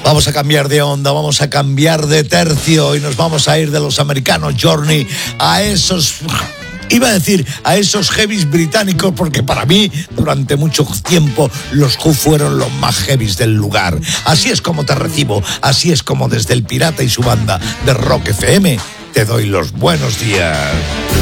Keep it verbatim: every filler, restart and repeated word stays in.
Vamos a cambiar de onda, vamos a cambiar de tercio y nos vamos a ir de los americanos Journey a esos... Iba a decir a esos heavies británicos, porque para mí, durante mucho tiempo, los Who fueron los más heavies del lugar. Así es como te recibo, así es como desde el Pirata y su banda de Rock F M te doy los buenos días.